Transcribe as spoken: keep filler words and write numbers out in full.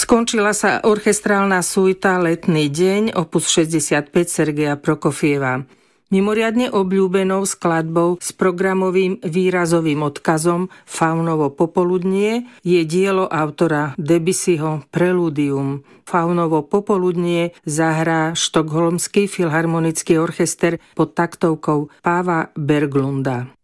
Skončila sa orchestrálna suita Letný deň, opus šesťdesiatpäť Sergeja Prokofieva. Mimoriadne obľúbenou skladbou s programovým výrazovým odkazom Faunovo popoludnie je dielo autora Debussyho Preludium. Faunovo popoludnie zahrá Štokholmský filharmonický orchester pod taktovkou Páva Berglunda.